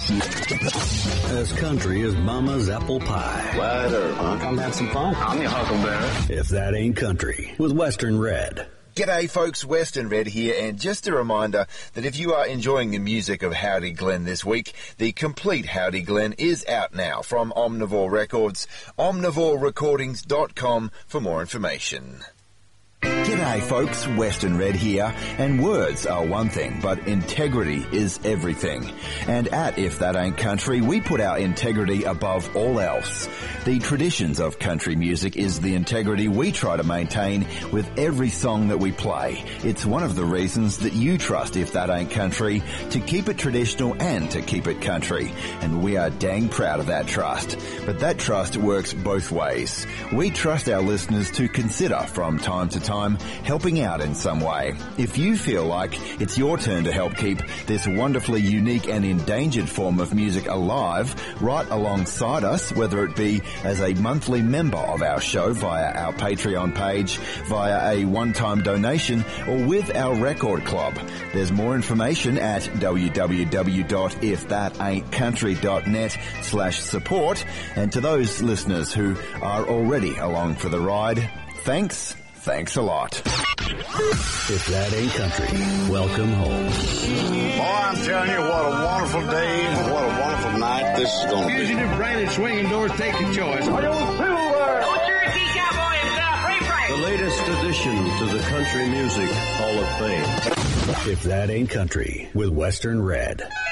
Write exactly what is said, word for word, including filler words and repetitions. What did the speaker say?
As country as mama's apple pie. Wide earth, huh? Come have some fun. I'm your huckleberry. If that ain't country, with Western Red. G'day folks, Western Red here, and just a reminder that if you are enjoying the music of Howdy Glen this week, the complete Howdy Glen is out now from Omnivore Records, omnivore recordings dot com for more information. G'day folks, Western Red here, and words are one thing, but integrity is everything. And at If That Ain't Country, we put our integrity above all else. The traditions of country music is the integrity we try to maintain with every song that we play. It's one of the reasons that you trust If That Ain't Country to keep it traditional and to keep it country. And we are dang proud of that trust. But that trust works both ways. We trust our listeners to consider from time to time helping out in some way. If you feel like it's your turn to help keep this wonderfully unique and endangered form of music alive right alongside us, whether it be as a monthly member of our show via our Patreon page, via a one-time donation, or with our record club, there's more information at w w w dot if that ain't country dot net slash support. And to those listeners who are already along for the ride, thanks. Thanks a lot. If that ain't country, welcome home. Boy, I'm telling you, what a wonderful day, what a wonderful night this is going to be. Fugitive, branded, swinging doors, take your choice. No Cherokee Cowboy and uh, Free Frank. The latest addition to the Country Music Hall of Fame. If That Ain't Country, with Western Red.